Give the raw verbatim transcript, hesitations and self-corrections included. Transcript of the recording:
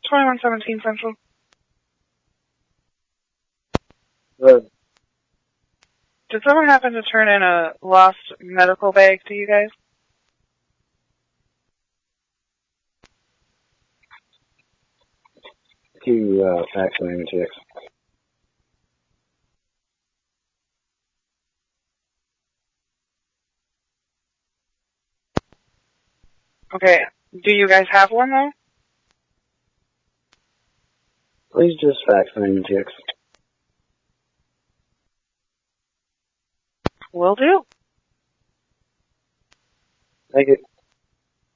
twenty-one seventeen Central. Good. Did someone happen to turn in a lost medical bag to you guys? Two, uh, fax name checks. Okay. Do you guys have one, though? Please just fax name checks. Will do. Thank you.